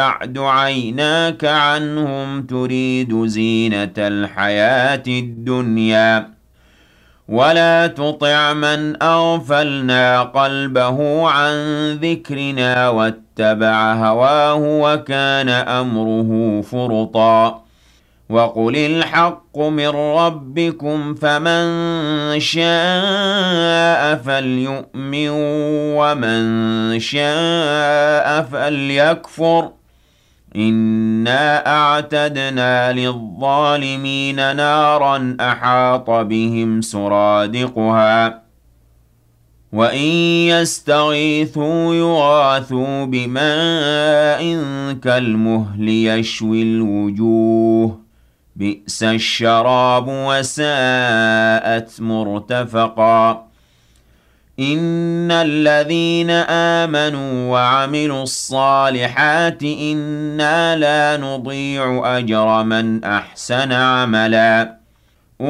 تعد عيناك عنهم تريد زينة الحياة الدنيا ولا تطع من أغفلنا قلبه عن ذكرنا واتبع هواه وكان أمره فرطا وقل الحق من ربكم فمن شاء فليؤمن ومن شاء فليكفر إنا أعتدنا للظالمين نارا أحاط بهم سرادقها وإن يستغيثوا يغاثوا بماء كالمهل يشوي الوجوه بئس الشراب وساءت مرتفقا إن الذين آمنوا وعملوا الصالحات إنا لا نضيع أجر من أحسن عملا